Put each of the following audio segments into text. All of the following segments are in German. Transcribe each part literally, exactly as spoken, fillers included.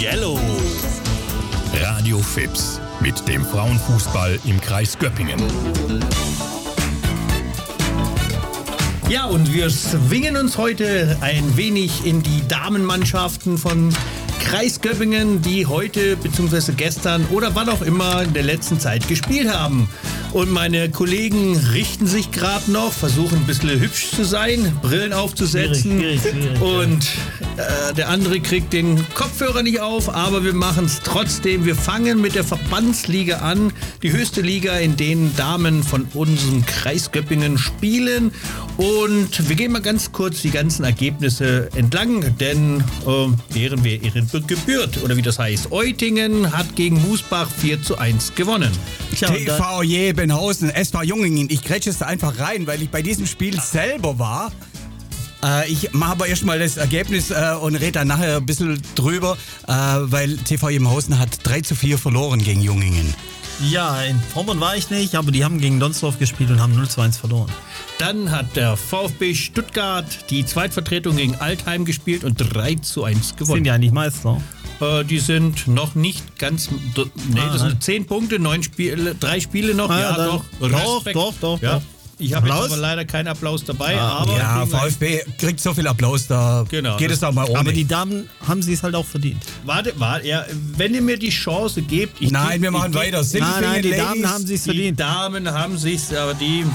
Yellow. Radio Fips mit dem Frauenfußball im Kreis Göppingen. Ja, und wir schwingen uns heute ein wenig in die Damenmannschaften von Kreis Göppingen, die heute bzw. gestern oder wann auch immer in der letzten Zeit gespielt haben. Und meine Kollegen richten sich gerade noch, versuchen ein bisschen hübsch zu sein, Brillen aufzusetzen. Schwierig, schwierig, schwierig, und äh, der andere kriegt den Kopfhörer nicht auf, aber wir machen es trotzdem. Wir fangen mit der Verbandsliga an, die höchste Liga, in denen Damen von unserem Kreis Göppingen spielen. Und wir gehen mal ganz kurz die ganzen Ergebnisse entlang, denn äh, Ehren wer Ehren gebührt, oder wie das heißt. Eutingen hat gegen Musbach vier zu eins gewonnen. Tja, T V Jebenhausen, S V Jungingen. Ich grätsche es da einfach rein, weil ich bei diesem Spiel selber war. Äh, ich mache aber erstmal das Ergebnis äh, und rede dann nachher ein bisschen drüber, äh, weil T V Jebenhausen hat drei zu vier verloren gegen Jungingen. Ja, in Pommern war ich nicht, aber die haben gegen Donsdorf gespielt und haben null zu eins verloren. Dann hat der VfB Stuttgart die Zweitvertretung gegen Altheim gespielt und drei zu eins gewonnen. Sind ja nicht Meister. Äh, die sind noch nicht ganz... Nee, ah, das sind zehn Punkte, neun Spiele, drei Spiele noch. Ah, ja, dann, doch. Doch, doch, doch, ja. doch. Ich habe jetzt aber leider keinen Applaus dabei. Ah, aber ja, VfB kriegt so viel Applaus, da genau, geht es doch mal ohne. Aber die Damen haben sie es halt auch verdient. Warte, warte, ja, wenn ihr mir die Chance gebt... Ich nein, geb, wir machen ich weiter. Nein, nein, die Ladies, Damen haben sie es verdient. Die Damen haben sich verdient.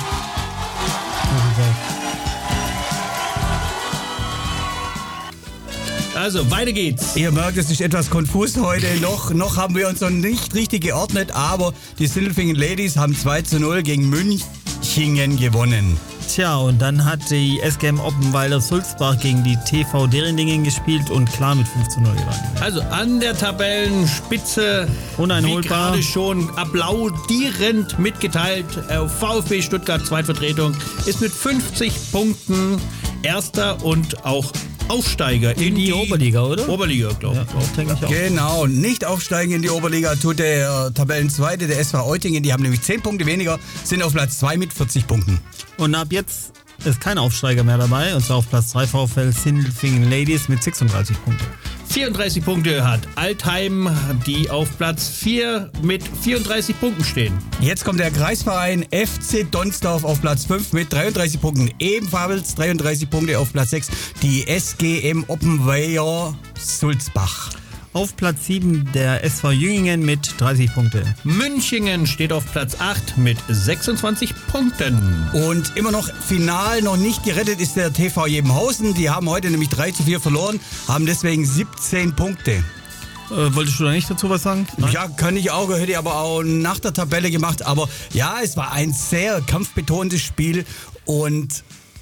Also, weiter geht's. Ihr merkt, es ist etwas konfus heute. noch, noch haben wir uns noch nicht richtig geordnet, aber die Sindelfingen Ladies haben zwei zu null gegen Münchingen gewonnen. Tja, und dann hat die S G M Oppenweiler Sulzbach gegen die T V Derendingen gespielt und klar mit fünf zu null gewonnen. Also an der Tabellenspitze, uneinholbar, wie gerade schon applaudierend mitgeteilt, VfB Stuttgart Zweitvertretung ist mit fünfzig Punkten Erster und auch Aufsteiger in, in die, die Oberliga, oder? Oberliga, glaube ich. Ja, denke ich auch. Genau, nicht aufsteigen in die Oberliga tut der äh, Tabellenzweite, der S V Eutingen. Die haben nämlich zehn Punkte weniger, sind auf Platz zwei mit vierzig Punkten. Und ab jetzt ist kein Aufsteiger mehr dabei, und zwar auf Platz drei VfL Sindelfingen Ladies mit sechsunddreißig Punkten. vierunddreißig Punkte hat Altheim, die auf Platz vier mit vierunddreißig Punkten stehen. Jetzt kommt der Kreisverein F C Donsdorf auf Platz fünf mit dreiunddreißig Punkten. Ebenfalls dreiunddreißig Punkte auf Platz sechs die S G M Oppenweier Sulzbach. Auf Platz sieben der S V Jungingen mit dreißig Punkte. Münchingen steht auf Platz acht mit sechsundzwanzig Punkten. Und immer noch final noch nicht gerettet ist der T V Jebenhausen. Die haben heute nämlich drei zu vier verloren, haben deswegen siebzehn Punkte. Äh, wolltest du da nicht dazu was sagen? Nein? Ja, kann ich auch, hätte ich aber auch nach der Tabelle gemacht. Aber ja, es war ein sehr kampfbetontes Spiel. Und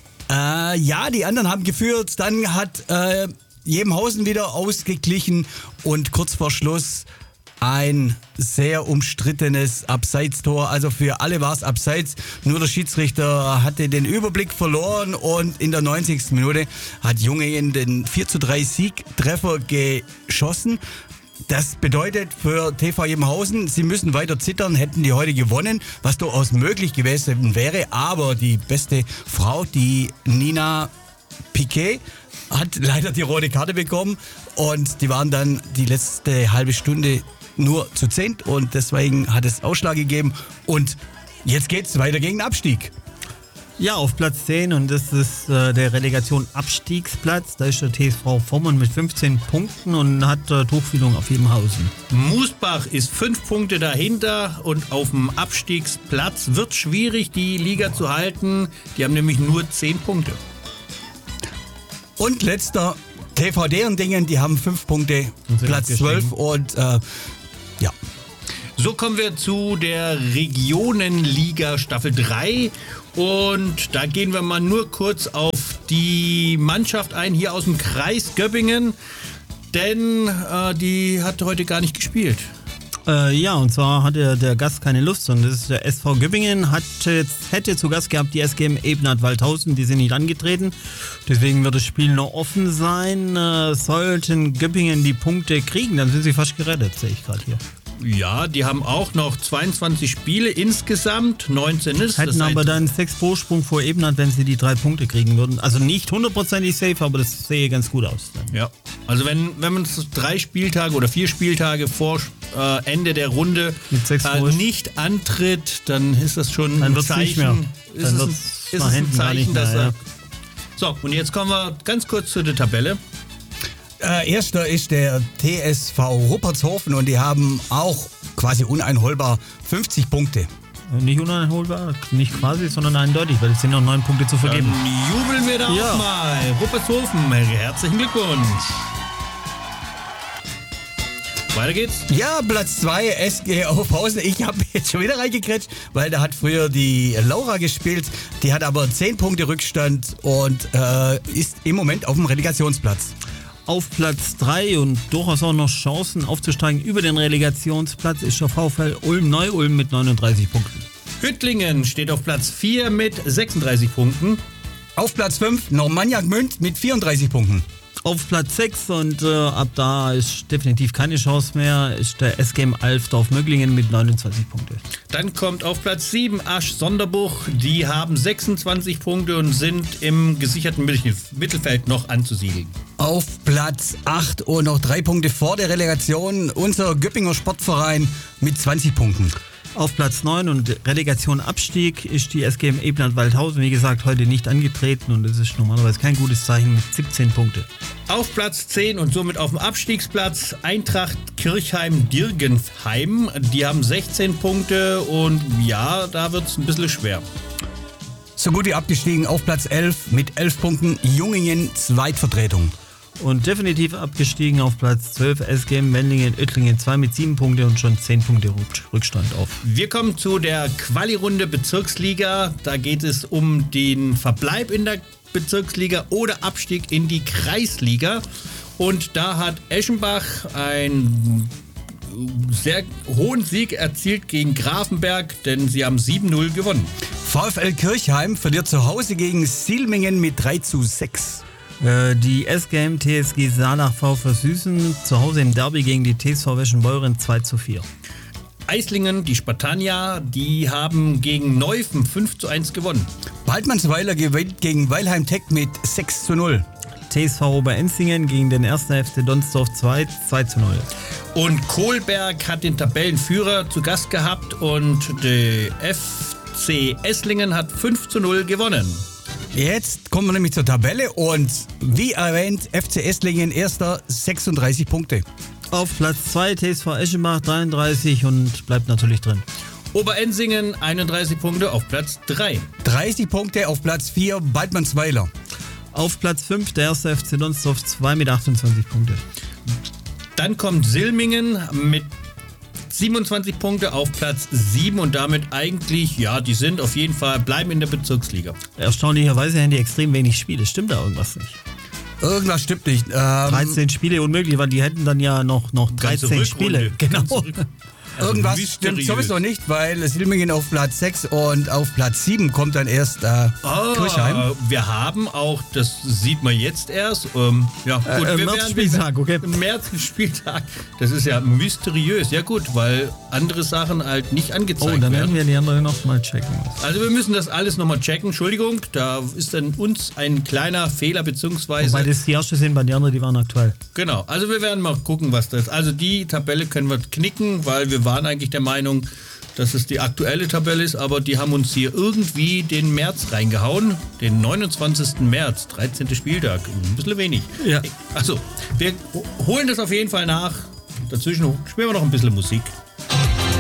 äh, ja, die anderen haben geführt. Dann hat... Äh, Jebenhausen wieder ausgeglichen und kurz vor Schluss ein sehr umstrittenes Abseitstor. Also für alle war es abseits. Nur der Schiedsrichter hatte den Überblick verloren und in der neunzigsten Minute hat Jungingen den vier zu drei Siegtreffer geschossen. Das bedeutet für T V Jebenhausen, sie müssen weiter zittern, hätten die heute gewonnen, was durchaus möglich gewesen wäre. Aber die beste Frau, die Nina Piquet, hat leider die rote Karte bekommen und die waren dann die letzte halbe Stunde nur zu zehnt und deswegen hat es Ausschlag gegeben und jetzt geht's weiter gegen den Abstieg. Ja, auf Platz zehn und das ist äh, der Relegation Abstiegsplatz. Da ist der T S V Pommern mit fünfzehn Punkten und hat äh, Tuchfühlung auf Jebenhausen. Musbach ist fünf Punkte dahinter und auf dem Abstiegsplatz wird schwierig, die Liga zu halten. Die haben nämlich nur zehn Punkte. Und letzter T V Derendingen, die haben fünf Punkte, Platz zwölf und äh, ja. So kommen wir zu der Regionenliga Staffel drei und da gehen wir mal nur kurz auf die Mannschaft ein, hier aus dem Kreis Göppingen, denn äh, die hat heute gar nicht gespielt. Äh, ja, und zwar hatte der Gast keine Lust und das ist der S V Göppingen, hat jetzt, hätte zu Gast gehabt die S G M Ebenhardt-Waldhausen, die sind nicht angetreten, deswegen wird das Spiel noch offen sein. Äh, sollten Göppingen die Punkte kriegen, dann sind sie fast gerettet, sehe ich gerade hier. Ja, die haben auch noch zweiundzwanzig Spiele insgesamt, neunzehn ist. Hätten das aber heißt, dann sechs Vorsprung vor Ebnat, wenn sie die drei Punkte kriegen würden. Also nicht hundertprozentig safe, aber das sehe ganz gut aus. Ja, also wenn, wenn man es drei Spieltage oder vier Spieltage vor äh, Ende der Runde Mit sechs äh, Vorsprung. nicht antritt, dann ist das schon Dann ein wird's nicht Zeichen. mehr. Ist Dann es ein, wird's ist nach es ein hinten gar Zeichen, nicht mehr, dass er... ja. So, und jetzt kommen wir ganz kurz zu der Tabelle. Äh, erster ist der T S V Ruppertshofen und die haben auch quasi uneinholbar fünfzig Punkte. Nicht uneinholbar, nicht quasi, sondern eindeutig, weil es sind noch neun Punkte zu vergeben. Dann jubeln wir da Ja. auch mal. Ruppertshofen, herzlichen Glückwunsch. Weiter geht's. Ja, Platz zwei, S G Aufhausen. Ich habe jetzt schon wieder reingekretscht, weil da hat früher die Laura gespielt. Die hat aber zehn Punkte Rückstand und äh, ist im Moment auf dem Relegationsplatz. Auf Platz drei und durchaus auch noch Chancen aufzusteigen über den Relegationsplatz ist der VfL Ulm-Neu-Ulm mit neununddreißig Punkten. Hüttlingen steht auf Platz vier mit sechsunddreißig Punkten. Auf Platz fünf Normannia Gmünd mit vierunddreißig Punkten. Auf Platz sechs und äh, ab da ist definitiv keine Chance mehr, ist der S G M Alfdorf-Möglingen mit neunundzwanzig Punkten. Dann kommt auf Platz sieben Asch Sonderbuch. Die haben sechsundzwanzig Punkte und sind im gesicherten Mittel- Mittelfeld noch anzusiedeln. Auf Platz acht und noch drei Punkte vor der Relegation unser Göppinger Sportverein mit zwanzig Punkten. Auf Platz neun und Relegation Abstieg ist die S G M Ebnat-Waldhausen, wie gesagt, heute nicht angetreten und das ist normalerweise kein gutes Zeichen mit siebzehn Punkte. Auf Platz zehn und somit auf dem Abstiegsplatz Eintracht Kirchheim-Dirgenheim. Die haben sechzehn Punkte und ja, da wird es ein bisschen schwer. So gut wie abgestiegen auf Platz elf mit elf Punkten Jungingen Zweitvertretung. Und definitiv abgestiegen auf Platz zwölf S G M Wendlingen-Oettlingen zwei mit sieben Punkte und schon zehn Punkte Rückstand auf. Wir kommen zu der Quali-Runde Bezirksliga. Da geht es um den Verbleib in der Bezirksliga oder Abstieg in die Kreisliga. Und da hat Eschenbach einen sehr hohen Sieg erzielt gegen Grafenberg, denn sie haben sieben null gewonnen. VfL Kirchheim verliert zu Hause gegen Silmingen mit drei zu sechs. Die S G M T S G Saalach VfL Süßen zu Hause im Derby gegen die T S V Weschenbeuren zwei zu vier. Eislingen, die Spartania, die haben gegen Neufen fünf zu eins gewonnen. Waldmannsweiler gewinnt gegen Weilheim Tech mit sechs zu null. T S V Oberenzingen gegen den ersten F C Donsdorf zwei, zwei zu null. Und Kohlberg hat den Tabellenführer zu Gast gehabt und der F C Esslingen hat fünf zu null gewonnen. Jetzt kommen wir nämlich zur Tabelle und wie erwähnt, F C Esslingen erster, sechsunddreißig Punkte. Auf Platz zwei T S V Eschenbach dreiunddreißig und bleibt natürlich drin. Oberenzingen einunddreißig Punkte auf Platz drei. dreißig Punkte auf Platz vier Waldmannsweiler. Auf Platz fünf der erste F C Donsdorf zwei mit achtundzwanzig Punkte. Dann kommt Silmingen mit siebenundzwanzig Punkte auf Platz sieben und damit eigentlich, ja, die sind auf jeden Fall, bleiben in der Bezirksliga. Erstaunlicherweise haben die extrem wenig Spiele. Stimmt da irgendwas nicht? Irgendwas stimmt nicht. Ähm, dreizehn Spiele unmöglich, weil die hätten dann ja noch, noch Ganze dreizehn Rückrunde. Spiele. Genau. Ganze Rück- Also Irgendwas mysteriös. stimmt sowieso nicht, weil Silmingen auf Platz sechs und auf Platz sieben kommt dann erst äh, Kirchheim. Ah, wir haben auch, das sieht man jetzt erst, ähm, ja gut, Äh, äh, wir März werden- Spieltag, okay. Im März Spieltag, das ist ja mysteriös, ja gut, weil andere Sachen halt nicht Oh, angezeigt dann werden. werden wir die anderen noch mal checken. Also wir müssen das alles nochmal checken, Entschuldigung, da ist dann uns ein kleiner Fehler, beziehungsweise, Wobei das die erste sind, bei den anderen, die waren aktuell. genau, also wir werden mal gucken, was das, also die Tabelle können wir knicken, weil wir waren eigentlich der Meinung, dass es die aktuelle Tabelle ist, aber die haben uns hier irgendwie den März reingehauen, den neunundzwanzigsten März, dreizehnten Spieltag, ein bisschen wenig. Ja. Also, wir holen das auf jeden Fall nach, dazwischen spielen wir noch ein bisschen Musik.